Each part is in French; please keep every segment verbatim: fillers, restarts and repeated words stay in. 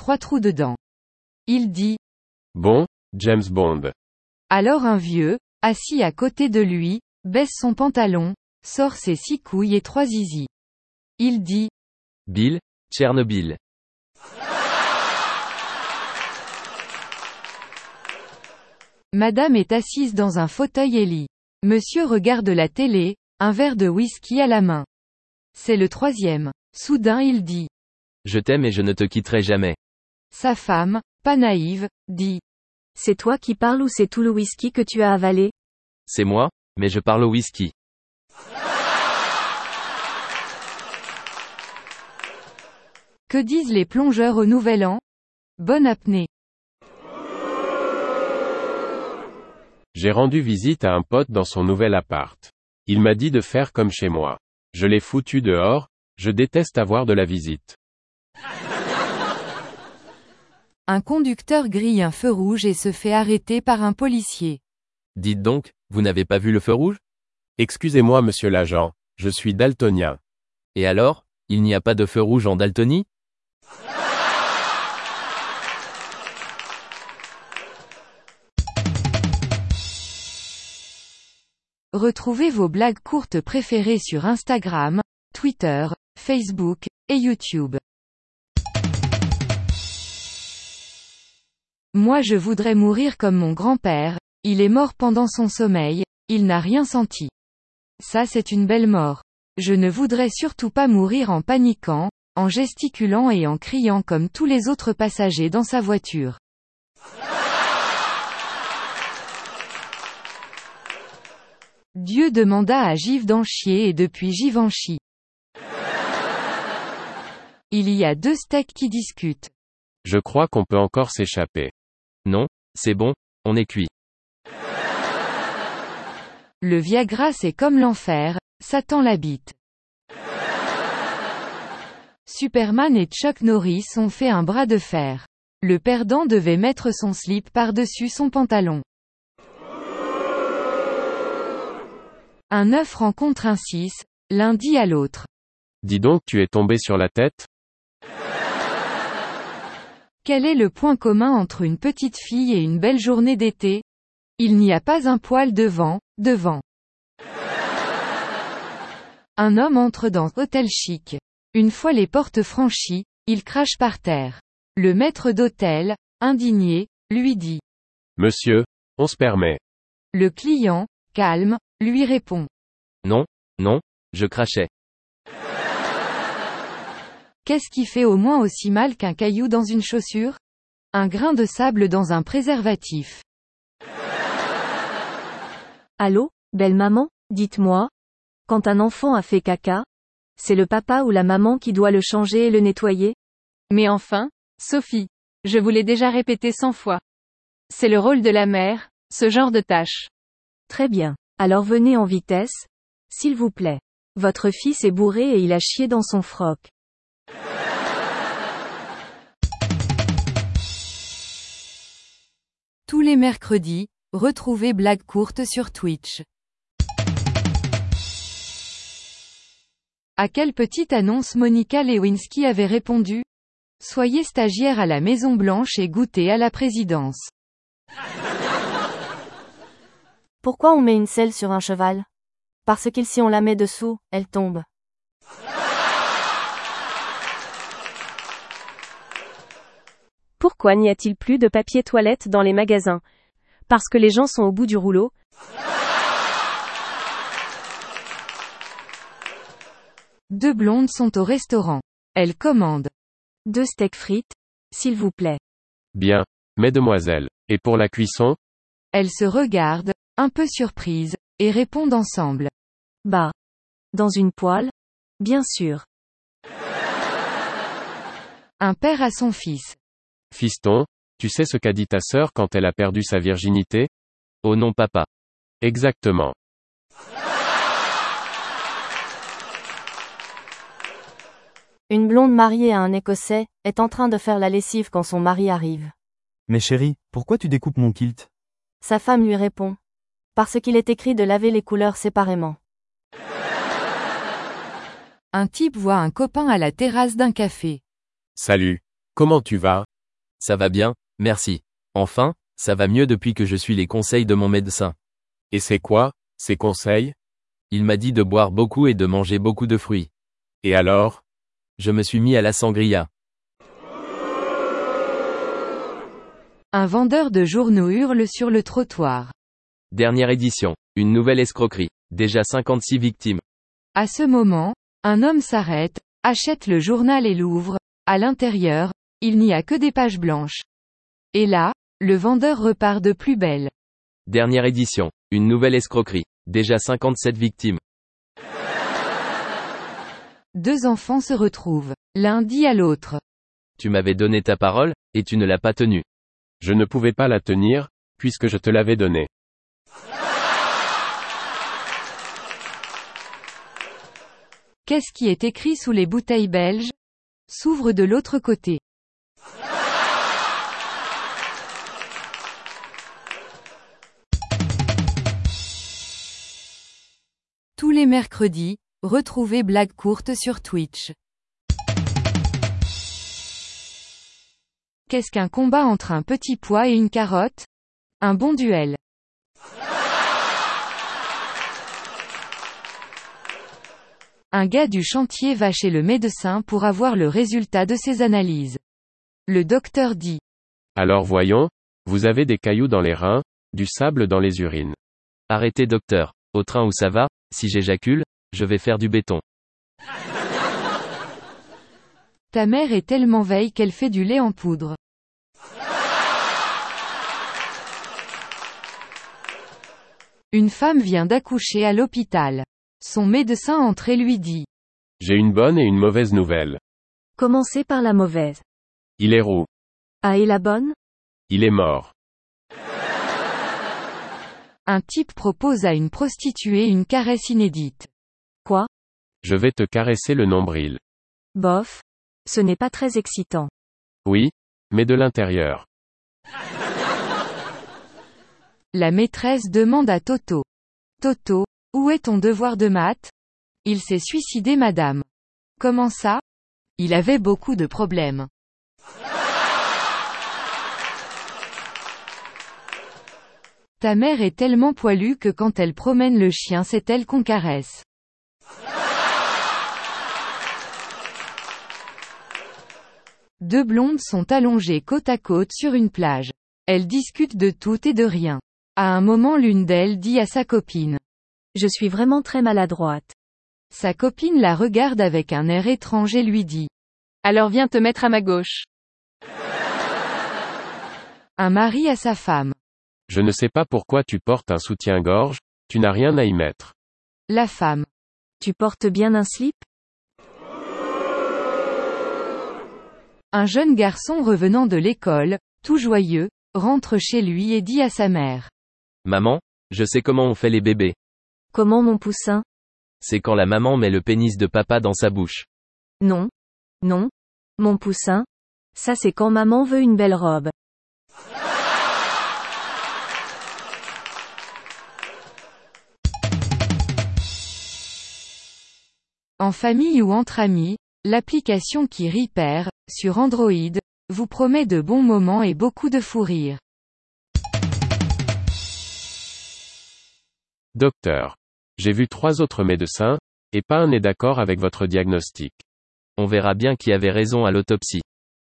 trois trous dedans. Il dit. Bon, James Bond. Alors un vieux, assis à côté de lui, baisse son pantalon, sort ses six couilles et trois zizi. Il dit. Bill, Tchernobyl. Madame est assise dans un fauteuil et lit. Monsieur regarde la télé, un verre de whisky à la main. C'est le troisième. Soudain il dit. Je t'aime et je ne te quitterai jamais. Sa femme, pas naïve, dit. C'est toi qui parles ou c'est tout le whisky que tu as avalé? C'est moi, mais je parle au whisky. Que disent les plongeurs au Nouvel An? Bonne apnée. J'ai rendu visite à un pote dans son nouvel appart. Il m'a dit de faire comme chez moi. Je l'ai foutu dehors, je déteste avoir de la visite. Un conducteur grille un feu rouge et se fait arrêter par un policier. Dites donc, vous n'avez pas vu le feu rouge? Excusez-moi monsieur l'agent, je suis daltonien. Et alors, il n'y a pas de feu rouge en Daltonie? Retrouvez vos blagues courtes préférées sur Instagram, Twitter, Facebook, et YouTube. Moi je voudrais mourir comme mon grand-père, il est mort pendant son sommeil, il n'a rien senti. Ça c'est une belle mort. Je ne voudrais surtout pas mourir en paniquant, en gesticulant et en criant comme tous les autres passagers dans sa voiture. Dieu demanda à Givre d'en chier et depuis Givre en chie. Il y a deux steaks qui discutent. Je crois qu'on peut encore s'échapper. Non, c'est bon, on est cuit. Le Viagra c'est comme l'enfer, Satan l'habite. Superman et Chuck Norris ont fait un bras de fer. Le perdant devait mettre son slip par-dessus son pantalon. Un œuf rencontre un six, l'un dit à l'autre. Dis donc tu es tombé sur la tête? Quel est le point commun entre une petite fille et une belle journée d'été? Il n'y a pas un poil devant, devant. Un homme entre dans un hôtel chic. Une fois les portes franchies, il crache par terre. Le maître d'hôtel, indigné, lui dit. Monsieur, on se permet. Le client, calme, lui répond. Non, non, je crachais. Qu'est-ce qui fait au moins aussi mal qu'un caillou dans une chaussure? Un grain de sable dans un préservatif. Allô, belle maman, dites-moi. Quand un enfant a fait caca, c'est le papa ou la maman qui doit le changer et le nettoyer? Mais enfin, Sophie, je vous l'ai déjà répété cent fois. C'est le rôle de la mère, ce genre de tâche. Très bien. Alors venez en vitesse, s'il vous plaît. Votre fils est bourré et il a chié dans son froc. Tous les mercredis, retrouvez Blagues courtes sur Twitch. À quelle petite annonce Monica Lewinsky avait répondu? Soyez stagiaire à la Maison Blanche et goûtez à la présidence. Pourquoi on met une selle sur un cheval? Parce que si on la met dessous, elle tombe. Pourquoi n'y a-t-il plus de papier toilette dans les magasins? Parce que les gens sont au bout du rouleau. Deux blondes sont au restaurant. Elles commandent. Deux steaks frites, s'il vous plaît. Bien, mesdemoiselles. Et pour la cuisson? Elles se regardent, un peu surprises, et répondent ensemble. Bah. Dans une poêle? Bien sûr. Un père à son fils. Fiston, tu sais ce qu'a dit ta sœur quand elle a perdu sa virginité? Oh non papa. Exactement. Une blonde mariée à un Écossais, est en train de faire la lessive quand son mari arrive. Mais chérie, pourquoi tu découpes mon kilt? Sa femme lui répond. Parce qu'il est écrit de laver les couleurs séparément. Un type voit un copain à la terrasse d'un café. Salut. Comment tu vas? Ça va bien, merci. Enfin, ça va mieux depuis que je suis les conseils de mon médecin. Et c'est quoi, ces conseils? Il m'a dit de boire beaucoup et de manger beaucoup de fruits. Et alors? Je me suis mis à la sangria. Un vendeur de journaux hurle sur le trottoir. Dernière édition. Une nouvelle escroquerie. Déjà cinquante-six victimes. À ce moment, un homme s'arrête, achète le journal et l'ouvre. À l'intérieur, il n'y a que des pages blanches. Et là, le vendeur repart de plus belle. Dernière édition. Une nouvelle escroquerie. Déjà cinquante-sept victimes. Deux enfants se retrouvent. L'un dit à l'autre. Tu m'avais donné ta parole, et tu ne l'as pas tenue. Je ne pouvais pas la tenir, puisque je te l'avais donnée. Qu'est-ce qui est écrit sous les bouteilles belges? S'ouvre de l'autre côté. Tous les mercredis, retrouvez Blagues courtes sur Twitch. Qu'est-ce qu'un combat entre un petit pois et une carotte? Un bon duel. Un gars du chantier va chez le médecin pour avoir le résultat de ses analyses. Le docteur dit. Alors voyons, vous avez des cailloux dans les reins, du sable dans les urines. Arrêtez docteur. Au train où ça va, si j'éjacule, je vais faire du béton. Ta mère est tellement veille qu'elle fait du lait en poudre. Une femme vient d'accoucher à l'hôpital. Son médecin entre et lui dit. J'ai une bonne et une mauvaise nouvelle. Commencez par la mauvaise. Il est roux. Ah, et la bonne? Il est mort. Un type propose à une prostituée une caresse inédite. Quoi? Je vais te caresser le nombril. Bof. Ce n'est pas très excitant. Oui, mais de l'intérieur. La maîtresse demande à Toto. Toto, où est ton devoir de maths? Il s'est suicidé madame. Comment ça? Il avait beaucoup de problèmes. Ta mère est tellement poilue que quand elle promène le chien c'est elle qu'on caresse. Deux blondes sont allongées côte à côte sur une plage. Elles discutent de tout et de rien. À un moment l'une d'elles dit à sa copine. Je suis vraiment très maladroite. Sa copine la regarde avec un air étrange et lui dit. Alors viens te mettre à ma gauche. Un mari à sa femme. Je ne sais pas pourquoi tu portes un soutien-gorge, tu n'as rien à y mettre. La femme. Tu portes bien un slip? Un jeune garçon revenant de l'école, tout joyeux, rentre chez lui et dit à sa mère. Maman, je sais comment on fait les bébés. Comment mon poussin? C'est quand la maman met le pénis de papa dans sa bouche. Non. Non. Mon poussin. Ça c'est quand maman veut une belle robe. En famille ou entre amis, l'application qui Repair, sur Android, vous promet de bons moments et beaucoup de fou rire. Docteur. J'ai vu trois autres médecins, et pas un n'est d'accord avec votre diagnostic. On verra bien qui avait raison à l'autopsie.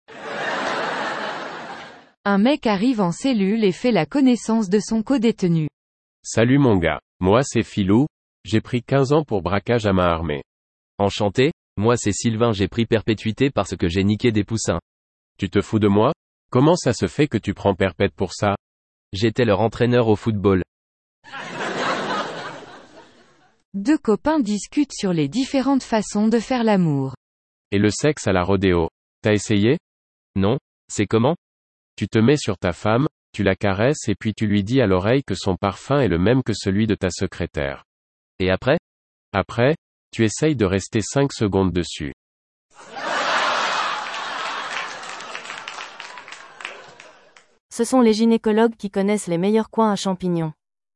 Un mec arrive en cellule et fait la connaissance de son codétenu. Salut mon gars. Moi c'est Philou, j'ai pris quinze ans pour braquage à main armée. Enchanté, moi c'est Sylvain, j'ai pris perpétuité parce que j'ai niqué des poussins. Tu te fous de moi? Comment ça se fait que tu prends perpète pour ça? J'étais leur entraîneur au football. Deux copains discutent sur les différentes façons de faire l'amour. Et le sexe à la rodéo. T'as essayé? Non, c'est comment? Tu te mets sur ta femme, tu la caresses et puis tu lui dis à l'oreille que son parfum est le même que celui de ta secrétaire. Et après? Après, tu essayes de rester cinq secondes dessus. Ce sont les gynécologues qui connaissent les meilleurs coins à champignons.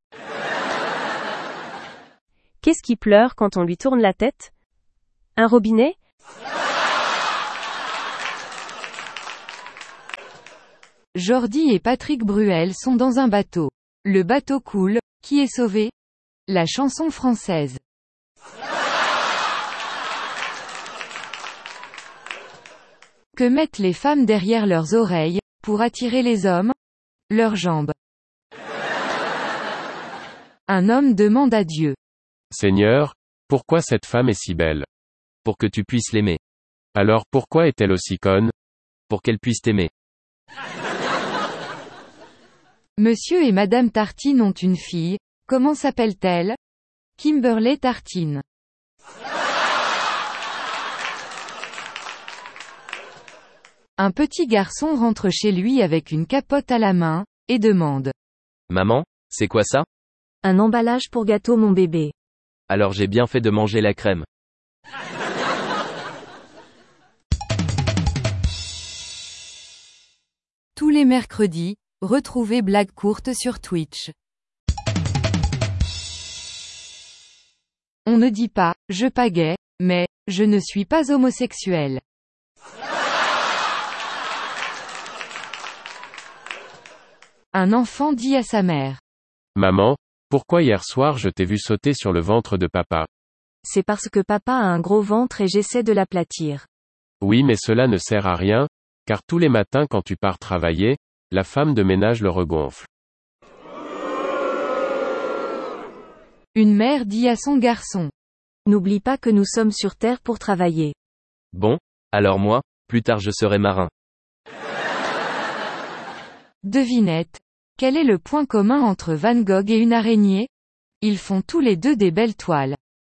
Qu'est-ce qui pleure quand on lui tourne la tête? Un robinet? Jordi et Patrick Bruel sont dans un bateau. Le bateau coule, qui est sauvé? La chanson française. Que mettent les femmes derrière leurs oreilles, pour attirer les hommes? Leurs jambes. Un homme demande à Dieu. Seigneur, pourquoi cette femme est si belle? Pour que tu puisses l'aimer. Alors pourquoi est-elle aussi conne? Pour qu'elle puisse t'aimer. Monsieur et Madame Tartine ont une fille, comment s'appelle-t-elle? Kimberley Tartine. Un petit garçon rentre chez lui avec une capote à la main, et demande. Maman, c'est quoi ça? Un emballage pour gâteau mon bébé. Alors j'ai bien fait de manger la crème. Tous les mercredis, retrouvez Blague courte sur Twitch. On ne dit pas, je pagaie, mais, je ne suis pas homosexuel. Un enfant dit à sa mère. Maman, pourquoi hier soir je t'ai vu sauter sur le ventre de papa? C'est parce que papa a un gros ventre et j'essaie de l'aplatir. Oui, mais cela ne sert à rien, car tous les matins quand tu pars travailler, la femme de ménage le regonfle. Une mère dit à son garçon. N'oublie pas que nous sommes sur Terre pour travailler. Bon, alors moi, plus tard je serai marin. Devinette. Quel est le point commun entre Van Gogh et une araignée? Ils font tous les deux des belles toiles.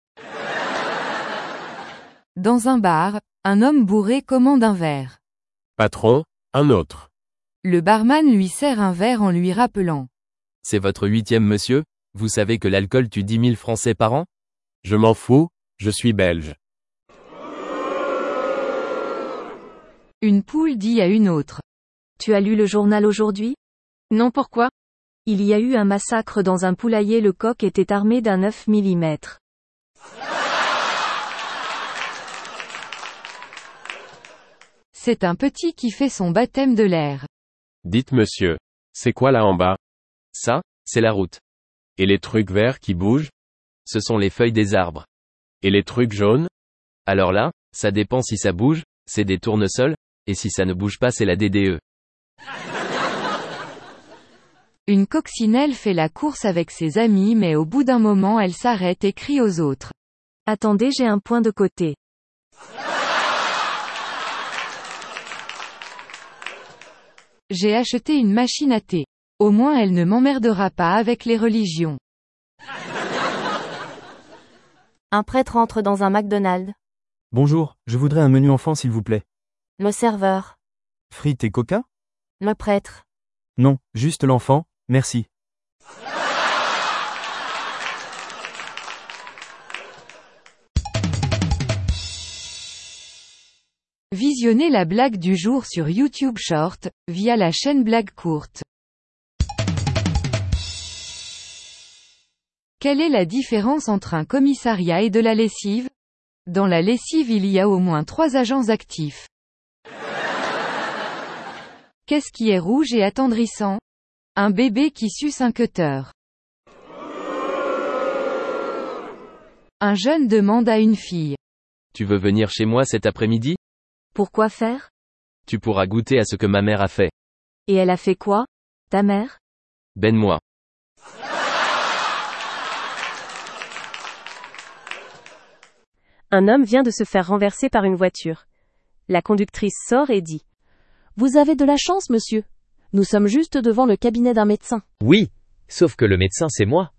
Dans un bar, un homme bourré commande un verre. Patron, un autre. Le barman lui sert un verre en lui rappelant. C'est votre huitième monsieur? Vous savez que l'alcool tue dix mille Français par an? Je m'en fous, je suis belge. Une poule dit à une autre. Tu as lu le journal aujourd'hui? Non, pourquoi? Il y a eu un massacre dans un poulailler, le coq était armé d'un neuf millimètres. C'est un petit qui fait son baptême de l'air. Dites monsieur, c'est quoi là en bas? Ça, c'est la route. Et les trucs verts qui bougent? Ce sont les feuilles des arbres. Et les trucs jaunes? Alors là, ça dépend si ça bouge, c'est des tournesols, et si ça ne bouge pas c'est la D D E. Une coccinelle fait la course avec ses amis mais au bout d'un moment elle s'arrête et crie aux autres. Attendez, j'ai un point de côté. J'ai acheté une machine à thé. Au moins elle ne m'emmerdera pas avec les religions. Un prêtre entre dans un McDonald's. Bonjour, je voudrais un menu enfant s'il vous plaît. Le serveur. Frites et coca? Le prêtre. Non, juste l'enfant, merci. Visionnez la blague du jour sur YouTube Short, via la chaîne Blague courte. Quelle est la différence entre un commissariat et de la lessive? Dans la lessive il y a au moins trois agents actifs. Qu'est-ce qui est rouge et attendrissant? Un bébé qui suce un cutter. Un jeune demande à une fille. Tu veux venir chez moi cet après-midi? Pourquoi faire? Tu pourras goûter à ce que ma mère a fait. Et elle a fait quoi? Ta mère? Ben-moi. Un homme vient de se faire renverser par une voiture. La conductrice sort et dit. Vous avez de la chance, monsieur. Nous sommes juste devant le cabinet d'un médecin. Oui, sauf que le médecin c'est moi.